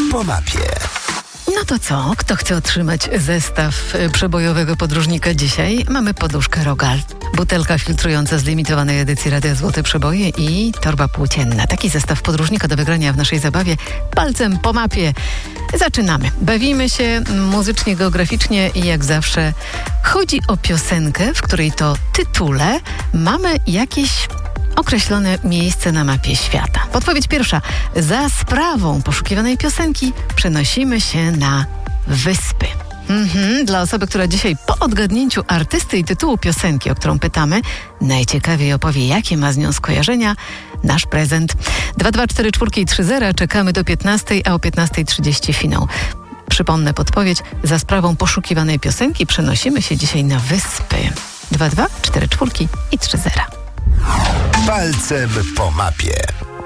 po mapie. No to co? Kto chce otrzymać zestaw przebojowego podróżnika dzisiaj? Mamy poduszkę Rogal, butelka filtrująca z limitowanej edycji Radia Złote Przeboje i torba płócienna. Taki zestaw podróżnika do wygrania w naszej zabawie palcem po mapie. Zaczynamy. Bawimy się muzycznie, geograficznie i jak zawsze chodzi o piosenkę, w której to tytule mamy jakieś określone miejsce na mapie świata. Podpowiedź pierwsza. Za sprawą poszukiwanej piosenki przenosimy się na wyspy. Dla osoby, która dzisiaj po odgadnięciu artysty i tytułu piosenki, o którą pytamy, najciekawiej opowie, jakie ma z nią skojarzenia, nasz prezent. 224 i 30 czekamy do 15, a o 15:30 finał. Przypomnę podpowiedź. Za sprawą poszukiwanej piosenki przenosimy się dzisiaj na wyspy. 22, 44 i 30. Palcem po mapie.